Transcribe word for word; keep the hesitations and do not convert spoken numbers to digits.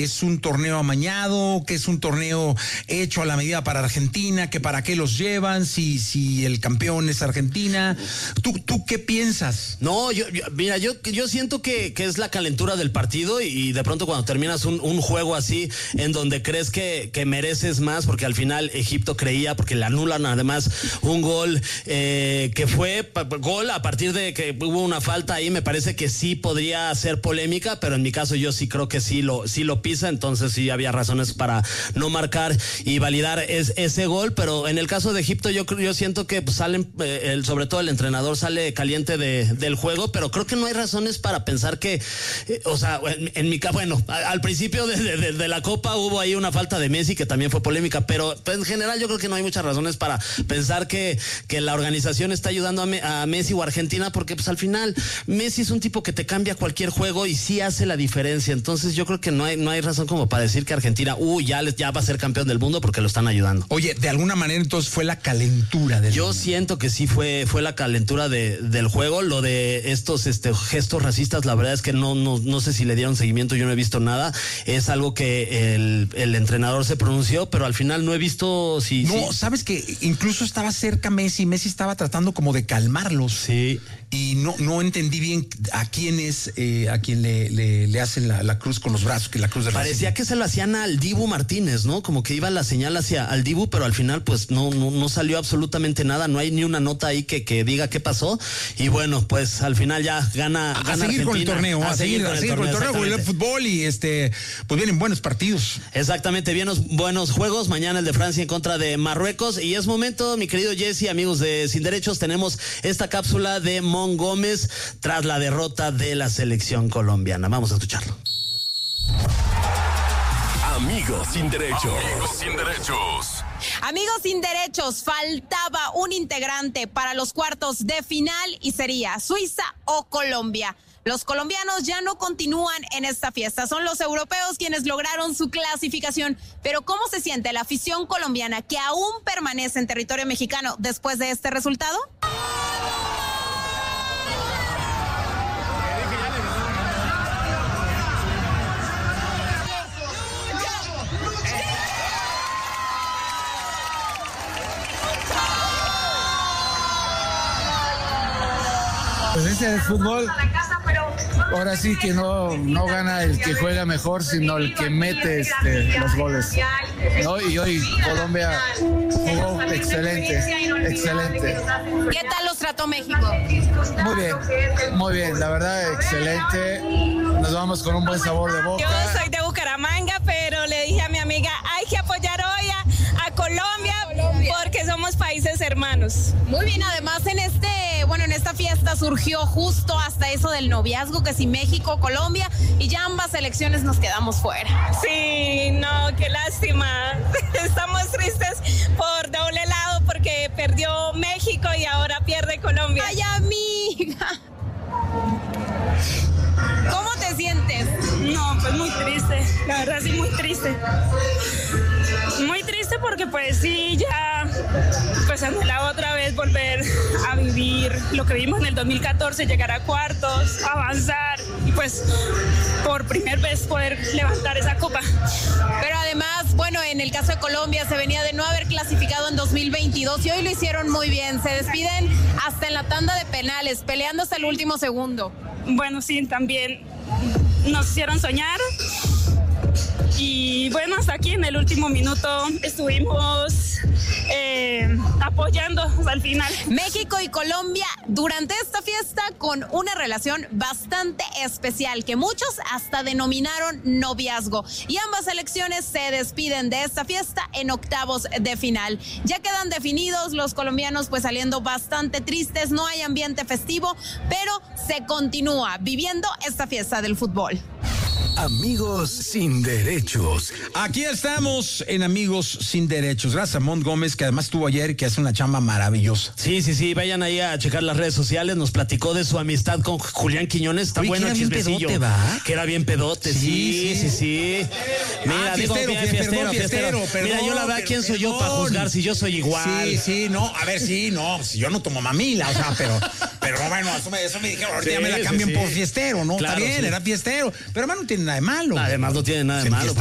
es un torneo amañado, que es un torneo hecho a la medida para Argentina, que para qué los llevan, si, si el campeón es Argentina. ¿Tú, tú qué piensas? No, yo, yo mira, yo, yo siento que, que es la calentura del partido y, y de pronto cuando terminas un, un juego así, en donde crees que, que mereces más, porque al final Egipto creía, porque le anulan además un gol eh, que fue pa, gol a partir de que hubo una falta ahí, me parece que sí podría ser polémica, pero en mi caso yo sí creo que sí lo, sí lo pisa, entonces sí había razones para no marcar y validar es, ese gol, pero en el caso de Egipto yo yo siento que pues, salen, eh, el, sobre todo el entrenador sale caliente de, del juego, pero creo que no hay razones para pensar que, eh, o sea, en, en mi caso, bueno, a, al principio de, de, de la Copa hubo ahí una falta de Messi que también fue polémica, pero pues, en general yo creo que no hay muchas razones para pensar que, que la organización está ayudando a, me, a Messi o Argentina, porque pues al final Messi es un tipo que te cambia cualquier juego y sí hace la diferencia, entonces yo creo que no hay, no hay razón como para decir que Argentina, uy, uh, ya, ya va a ser campeón del mundo porque lo están ayudando. Oye, de alguna manera entonces fue la calentura del Yo mundo. siento que sí fue, fue la calentura de, del juego, lo de estos este, gestos racistas, la verdad es que no, no, no sé si le dieron seguimiento, yo no he visto nada, es algo que el, el entrenador se pronunció, pero al final no he visto si... No, si... sabes que incluso estaba cerca Messi, Messi estaba tratando como de calmarlos. Sí. Y no, no entendí bien a quién es, eh, a quién le, le, le hacen la, la cruz con los brazos, que la cruz de Parecía racismo. que se lo hacían al Dibu Martínez, ¿no? Como que iba la señal hacia al Dibu, pero al final pues no, no, no salió absolutamente nada, no hay ni una nota ahí que, que diga qué pasó, y bueno, pues al final ya gana, a, gana a seguir Argentina, con el torneo, a, a seguir, seguir, a seguir con el torneo, con el fútbol, y este, pues vienen buenos partidos. Exactamente, bienos, buenos juegos, mañana el de Francia en contra de Marruecos, y es momento, mi querido Jesse, amigos de Sin Derechos, tenemos esta cápsula de Mon Gómez tras la derrota de la selección colombiana. Vamos a escucharlo. Amigos sin derechos. Amigos sin derechos. Amigos sin derechos, faltaba un integrante para los cuartos de final y sería Suiza o Colombia. Los colombianos ya no continúan en esta fiesta, son los europeos quienes lograron su clasificación. Pero ¿cómo se siente la afición colombiana que aún permanece en territorio mexicano después de este resultado? Pues ese es fútbol. Ahora sí que no, no gana el que juega mejor, sino el que mete este, los goles, ¿no? Y hoy Colombia jugó excelente, excelente. ¿Qué tal los trató México? Muy bien, muy bien, la verdad, excelente. Nos vamos con un buen sabor de boca. Yo soy de Bucaramanga, pero le dije a mi amiga, hay que apoyar hoy a, a Colombia, Colombia porque somos países hermanos. Muy bien, además en este, bueno, en esta fiesta surgió justo hasta eso del noviazgo, que si México, Colombia, y ya ambas selecciones nos quedamos fuera. Sí, no, qué lástima. Estamos tristes por doble lado porque perdió México y ahora pierde Colombia. Ay, amiga. ¿Cómo te sientes? No, pues muy triste, la verdad sí, muy triste. Muy triste porque pues sí, ya pues anhelaba otra vez volver a vivir lo que vimos en el dos mil catorce, llegar a cuartos, avanzar y pues por primera vez poder levantar esa copa. Pero además, bueno, en el caso de Colombia se venía de no haber clasificado en dos mil veintidós y hoy lo hicieron muy bien, se despiden hasta en la tanda de penales, peleando hasta el último segundo. Bueno, sí, también nos hicieron soñar. Y bueno, hasta aquí en el último minuto estuvimos eh, apoyando al final. México y Colombia durante esta fiesta con una relación bastante especial que muchos hasta denominaron noviazgo. Y ambas selecciones se despiden de esta fiesta en octavos de final. Ya quedan definidos los colombianos pues saliendo bastante tristes, no hay ambiente festivo, pero se continúa viviendo esta fiesta del fútbol. Amigos sin derechos. Aquí estamos en Amigos sin Derechos. Gracias a Mon Gómez, que además estuvo ayer y que hace una chamba maravillosa. Sí, sí, sí, vayan ahí a checar las redes sociales. Nos platicó de su amistad con Julián Quiñones. Está Oye, bueno el chismecillo. Pedote, ¿va? Que era bien pedote, sí, sí, sí. sí. Mira, ah, digo, fiestero, bien, fiestero, fiestero, fiestero, fiestero. perdón, Mira, yo la verdad, pero, ¿quién soy perdón. yo para juzgar si yo soy igual? Sí, sí, no, a ver, sí, no, si yo no tomo mamila, o sea, pero, pero bueno, eso me, eso me dijeron, ahorita Sí, ya me la sí, cambian sí. por fiestero, ¿no? Claro, Está bien, sí. era fiestero, pero además no tiene nada nada de malo. Además no tiene nada de Sentí malo.